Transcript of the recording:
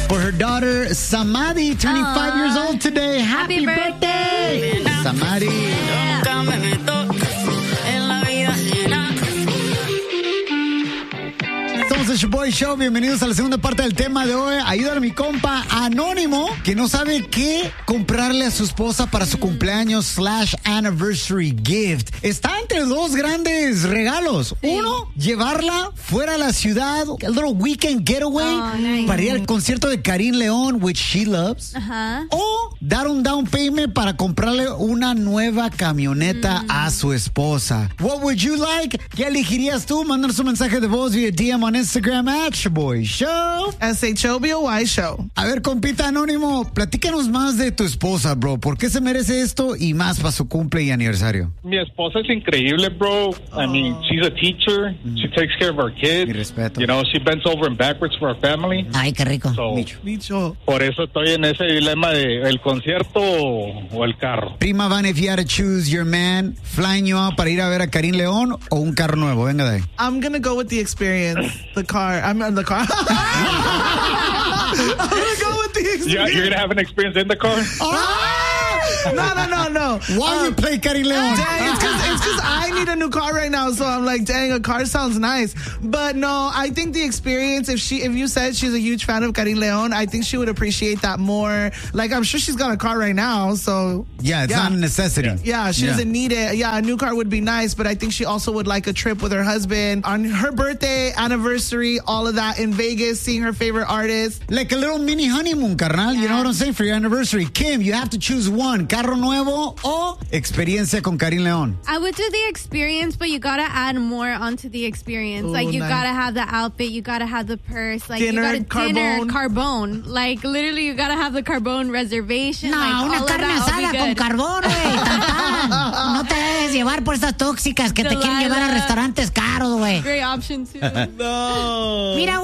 for her daughter, Samadhi, turning 5 years old today. Happy birthday, Samadhi. Somos el Shoboy Show. Bienvenidos a la segunda parte del tema de hoy. Ayúdale a mi compa Anónimo, que no sabe qué comprarle a su esposa para su cumpleaños / anniversary gift. Está entre dos grandes regalos. Sí. Uno, llevarla fuera a la ciudad, a little weekend getaway, para ir al concierto de Karim León, which she loves. O dar un down payment para comprarle una nueva camioneta a su esposa. What would you like? ¿Qué elegirías tú? Mándanos un mensaje de voz vía DM on Instagram @Shoboy Show. SHOBOY Show. A ver, compita Anónimo, platícanos más de tu esposa, bro. ¿Por qué se merece esto y más para su cumple y aniversario? Mi esposa es increíble, bro. I mean, she's a teacher. She takes care of our kids. Mi respeto. You know, she bends over and backwards for our family. Ay, qué rico. So, Micho. por eso estoy en ese dilema de el concierto o el carro. Prima Van, if you had to choose your man flying you out para ir a ver a Karim León o un carro nuevo, venga de ahí. I'm gonna go with the experience. The car. I'm in the car. I'm gonna go with the experience. You're gonna have an experience in the car? No. Why you play Karim León? It's because I need a new car right now, so I'm like, dang, a car sounds nice. But no, I think the experience, if you said she's a huge fan of Karim León, I think she would appreciate that more. Like, I'm sure she's got a car right now, so... Yeah, it's not a necessity. Yeah, she doesn't need it. Yeah, a new car would be nice, but I think she also would like a trip with her husband on her birthday, anniversary, all of that in Vegas, seeing her favorite artist. Like a little mini honeymoon, carnal. You know what I'm saying? For your anniversary. Kim, you have to choose one. Carro nuevo o experiencia con Karim León. I would do the experience, but you gotta add more onto the experience. Ooh, like, you nice. gotta have the outfit, you gotta have the purse, like, Dinner, you gotta Carbone. Carbone. Like, literally, you gotta have the Carbone reservation. No, like, una all carne of that asada will be con good. carbón, güey. Tan, tan. No te dejes llevar por estas tóxicas que te quieren llevar a restaurantes caros, güey. Great option, too. No. Mira,